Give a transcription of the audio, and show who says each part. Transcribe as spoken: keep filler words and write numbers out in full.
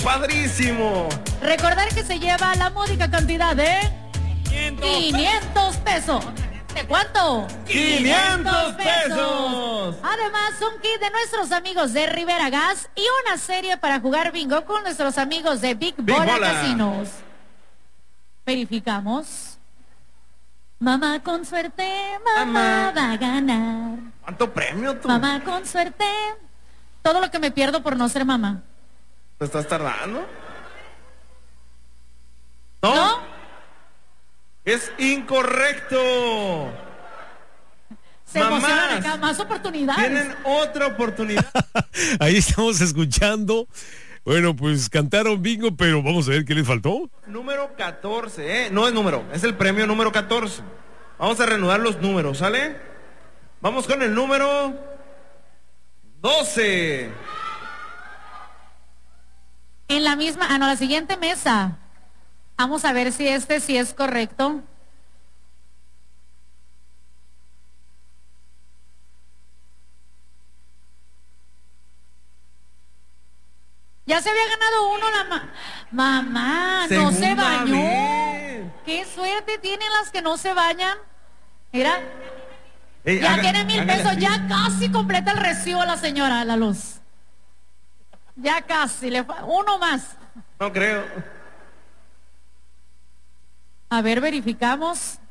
Speaker 1: padrísimo.
Speaker 2: Recordar que se lleva la módica cantidad de quinientos pesos. ¿De cuánto?
Speaker 1: quinientos pesos.
Speaker 2: Además, un kit de nuestros amigos de Rivera Gas y una serie para jugar bingo con nuestros amigos de Big, Big Bola, Bola Casinos. Verificamos. Mamá con suerte, mamá, mamá va a ganar.
Speaker 1: ¿Cuánto premio tú?
Speaker 2: Mamá con suerte. Todo lo que me pierdo por no ser mamá.
Speaker 1: ¿Te estás tardando? ¿No?
Speaker 2: ¿No?
Speaker 1: Es incorrecto.
Speaker 2: Se emocionan acá, más oportunidades.
Speaker 1: Tienen otra oportunidad.
Speaker 3: Ahí estamos escuchando. Bueno, pues cantaron bingo, pero vamos a ver qué les faltó.
Speaker 1: Número catorce, ¿eh? No es número, es el premio número catorce. Vamos a reanudar los números, ¿sale? Vamos con el número doce.
Speaker 2: En la misma, ah, no, la siguiente mesa. Vamos a ver si este sí es correcto. Ya se había ganado uno la ma mamá,
Speaker 1: Segunda
Speaker 2: no se bañó.
Speaker 1: Vez.
Speaker 2: Qué suerte tienen las que no se bañan. Mira.
Speaker 1: Ey,
Speaker 2: ya
Speaker 1: haga,
Speaker 2: tiene mil pesos,
Speaker 1: así.
Speaker 2: ya casi completa el recibo la señora, la luz. Ya casi, le fa uno más.
Speaker 1: No creo.
Speaker 2: A ver, verificamos.